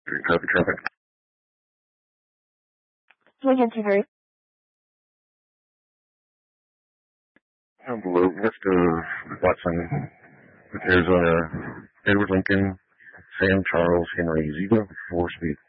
Copy traffic. Henry. Below, west of Watson, Arizona, Edward Lincoln, Sam Charles Henry, 4 speed.